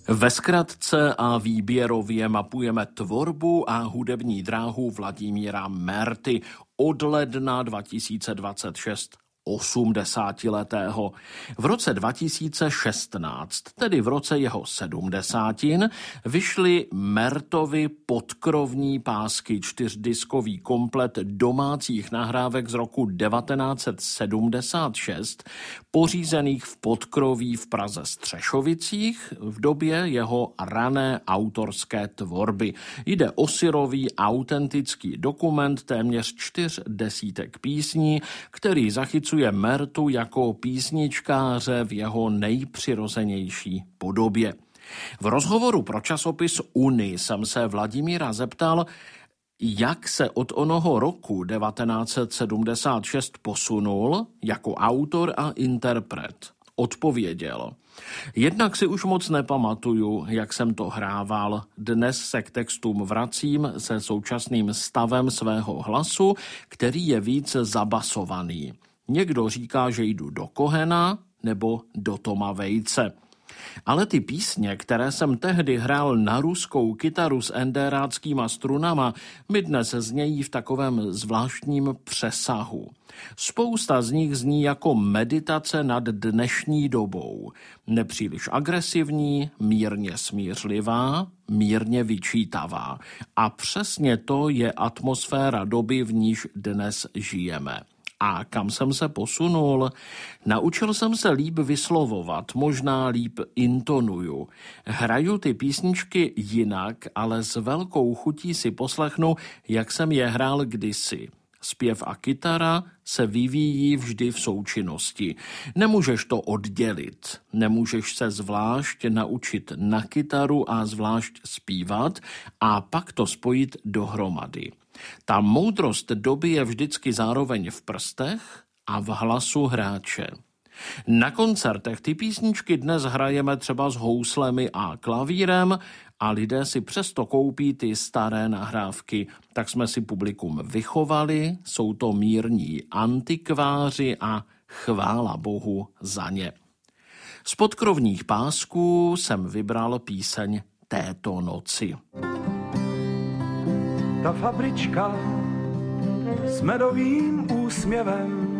Ve zkratce a výběrově mapujeme tvorbu a hudební dráhu Vladimíra Merty od ledna 2026. 80letého. V roce 2016, tedy v roce jeho 70, vyšly Mertovy podkrovní pásky, čtyřdiskový komplet domácích nahrávek z roku 1976, pořízených v podkroví v Praze Střešovicích v době jeho rané autorské tvorby. Jde o syrový autentický dokument téměř 4 desítek písní, který zachycuje Mertu jako písničkáře v jeho nejpřirozenější podobě. V rozhovoru pro časopis Uni jsem se Vladimíra zeptal, jak se od onoho roku 1976 posunul jako autor a interpret. Odpověděl: jednak si už moc nepamatuju, jak jsem to hrával. Dnes se k textům vracím se současným stavem svého hlasu, který je víc zabasovaný. Někdo říká, že jdu do Kohena nebo do Toma Vejce. Ale ty písně, které jsem tehdy hrál na ruskou kytaru s enderáckýma strunama, mi dnes znějí v takovém zvláštním přesahu. Spousta z nich zní jako meditace nad dnešní dobou. Nepříliš agresivní, mírně smířlivá, mírně vyčítavá. A přesně to je atmosféra doby, v níž dnes žijeme. A kam jsem se posunul? Naučil jsem se líp vyslovovat, možná líp intonuju. Hraju ty písničky jinak, ale s velkou chutí si poslechnu, jak jsem je hrál kdysi. Zpěv a kytara se vyvíjí vždy v součinnosti. Nemůžeš to oddělit, nemůžeš se zvlášť naučit na kytaru a zvlášť zpívat a pak to spojit dohromady. Ta moudrost doby je vždycky zároveň v prstech a v hlasu hráče. Na koncertech ty písničky dnes hrajeme třeba s houslemi a klavírem a lidé si přesto koupí ty staré nahrávky. Tak jsme si publikum vychovali, jsou to mírní antikváři a chvála Bohu za ně. Z podkrovních pásků jsem vybral píseň Této noci. Ta fabrička s medovým úsměvem